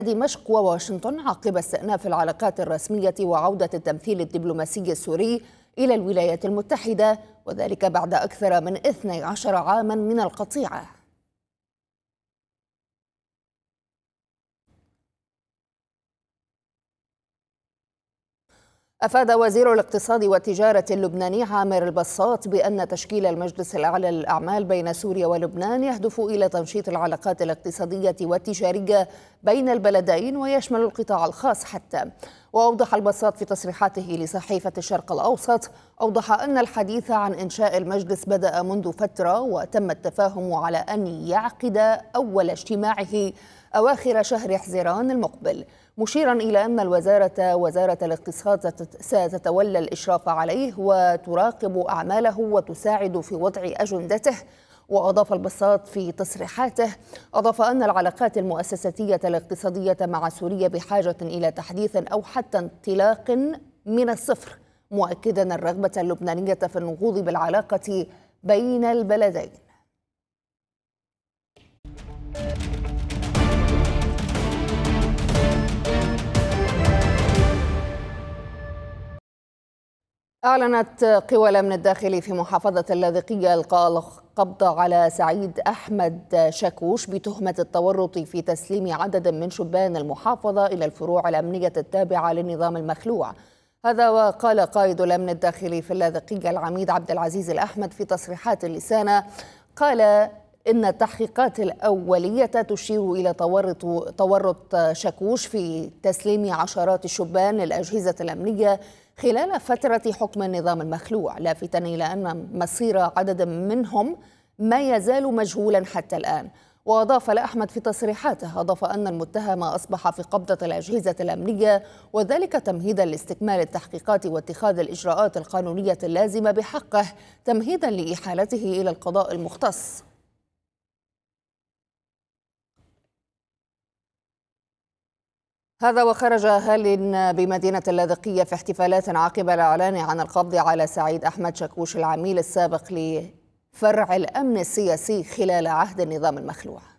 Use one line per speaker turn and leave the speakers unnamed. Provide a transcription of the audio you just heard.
دمشق وواشنطن عقب استئناف العلاقات الرسمية وعودة التمثيل الدبلوماسي السوري إلى الولايات المتحدة، وذلك بعد أكثر من 12 عاما من القطيعة. أفاد وزير الاقتصاد والتجارة اللبناني عامر البساط بأن تشكيل المجلس الأعلى للأعمال بين سوريا ولبنان يهدف إلى تنشيط العلاقات الاقتصادية والتجارية بين البلدين ويشمل القطاع الخاص حتى. وأوضح البساط في تصريحاته لصحيفة الشرق الأوسط أن الحديث عن إنشاء المجلس بدأ منذ فترة، وتم التفاهم على أن يعقد أول اجتماعه أواخر شهر حزيران المقبل، مشيرا إلى أن وزارة الاقتصاد ستتولى الإشراف عليه وتراقب أعماله وتساعد في وضع أجندته. وأضاف البساط في تصريحاته أن العلاقات المؤسساتية الاقتصادية مع سوريا بحاجة إلى تحديث أو حتى انطلاق من الصفر، مؤكدا الرغبة اللبنانية في النهوض بالعلاقة بين البلدين. أعلنت قوى الأمن الداخلي في محافظة اللاذقية إلقاء القبض على سعيد أحمد شاكوش بتهمة التورط في تسليم عدد من شبان المحافظة إلى الفروع الأمنية التابعة للنظام المخلوع. هذا وقال قائد الأمن الداخلي في اللاذقية العميد عبد العزيز الأحمد في تصريحات لسانه، قال إن التحقيقات الأولية تشير إلى تورط شاكوش في تسليم عشرات الشبان للأجهزة الأمنية خلال فترة حكم النظام المخلوع، لافتا إلى أن مصير عدد منهم ما يزال مجهولا حتى الآن. وأضاف الأحمد في تصريحاته أن المتهم أصبح في قبضة الأجهزة الأمنية، وذلك تمهيدا لاستكمال التحقيقات واتخاذ الإجراءات القانونية اللازمة بحقه، تمهيدا لإحالته إلى القضاء المختص. هذا وخرج أهالٍ بمدينة اللاذقية في احتفالات عقب الإعلان عن القبض على سعيد أحمد شاكوش العميل السابق لفرع الأمن السياسي خلال عهد النظام المخلوع.